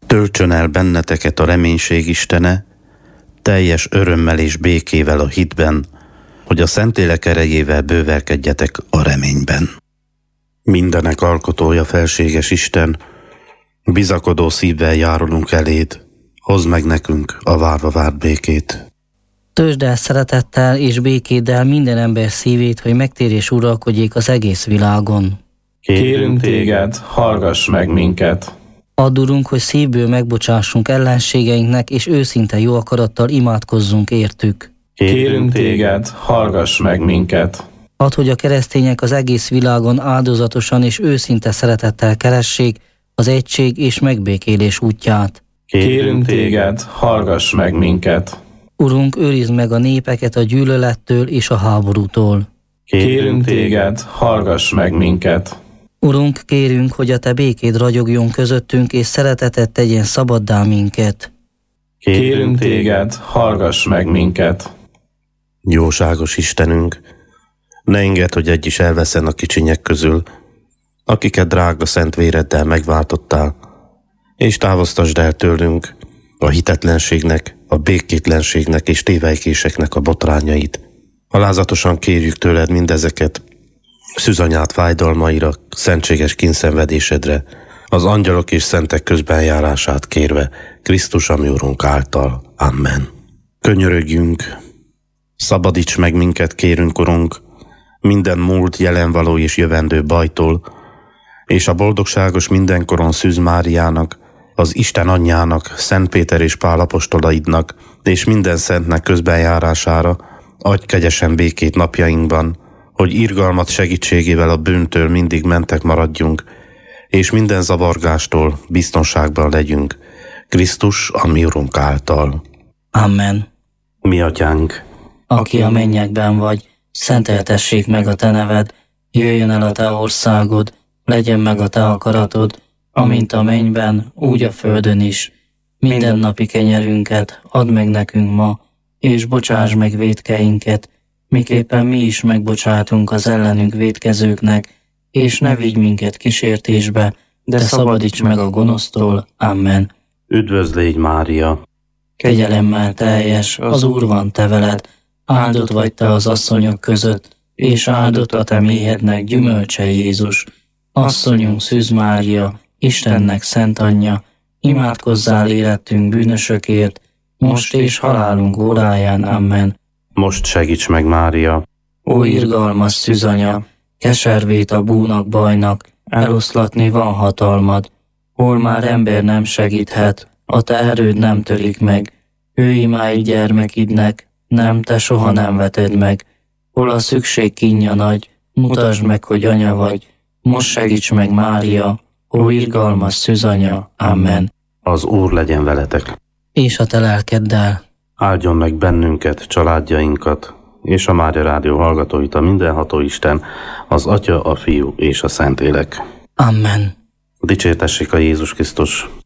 Töltsön el benneteket a reménység Istene, teljes örömmel és békével a hitben, hogy a Szentlélek erejével bővelkedjetek a reményben. Mindenek alkotója, felséges Isten, bizakodó szívvel járulunk eléd, hozd meg nekünk a várva várt békét. Töltsd el szeretettel és békéddel minden ember szívét, hogy megtérés uralkodjék az egész világon. Kérünk téged, hallgass meg minket! Add, Urunk, hogy szívből megbocsássunk ellenségeinknek, és őszinte jó akarattal imádkozzunk értük. Kérünk téged, hallgass meg minket! Add, hogy a keresztények az egész világon áldozatosan és őszinte szeretettel keressék az egység és megbékélés útját. Kérünk téged, hallgass meg minket! Urunk, őrizd meg a népeket a gyűlölettől és a háborútól. Kérünk téged, hallgass meg minket! Urunk, kérünk, hogy a te békéd ragyogjon közöttünk, és szeretetet tegyen szabaddá minket. Kérünk téged, hallgass meg minket! Jóságos Istenünk, ne engedd, hogy egy is elveszen a kicsinyek közül, akiket drága szent véreddel megváltottál, és távoztasd el tőlünk a hitetlenségnek, a békétlenségnek és tévelykéseknek a botrányait. Alázatosan kérjük tőled mindezeket, szűzanyád fájdalmaira, szentséges kínszenvedésedre, az angyalok és szentek közbenjárását kérve, Krisztus, ami Urunk által. Amen. Könyörögjünk, szabadíts meg minket, kérünk, Urunk, minden múlt, jelenvaló és jövendő bajtól, és a boldogságos mindenkoron Szűz Máriának, az Isten anyjának, Szent Péter és Pál apostolaidnak, és minden szentnek közbenjárására adj kegyesen békét napjainkban, hogy irgalmat segítségével a bűntől mindig mentek maradjunk, és minden zavargástól biztonságban legyünk, Krisztus, a mi Urunk által. Amen. Mi atyánk, aki a mennyekben vagy, szenteltessék meg a te neved, jöjjön el a te országod, legyen meg a te akaratod, amint a mennyben, úgy a földön is. Mindennapi kenyerünket add meg nekünk ma, és bocsáss meg vétkeinket, miképpen mi is megbocsátunk az ellenünk vétkezőknek, és ne vigy minket kísértésbe, de szabadíts meg a gonosztól. Amen. Üdvözl légy, Mária! Kegyelemmel teljes, az Úr van te veled, áldott vagy te az asszonyok között, és áldott a te méhednek gyümölcse Jézus. Asszonyunk Szűz Mária, Istennek szent anyja, imádkozzál érettünk bűnösökért, most és halálunk óráján. Amen. Most segíts meg, Mária! Ó irgalmas szűzanya, keservét a búnak bajnak, eloszlatni van hatalmad, hol már ember nem segíthet, a te erőd nem törik meg, ő imáig gyermekidnek, nem, te soha nem veted meg, hol a szükség kínja nagy, mutasd meg, hogy anya vagy, most segíts meg, Mária, ó irgalmas szűzanya. Amen. Az Úr legyen veletek! És a te lelkeddel. Áldjon meg bennünket, családjainkat, és a Mária Rádió hallgatóit a mindenható Isten, az Atya, a Fiú és a Szentlélek. Amen. Dicsértessék a Jézus Krisztus!